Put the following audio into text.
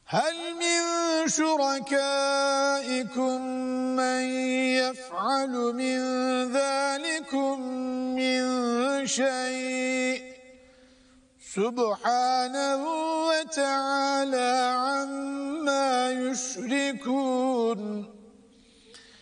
هل من شركائكم من يفعل من ذلكم من شيء سبحانه وتعالى عما يشركون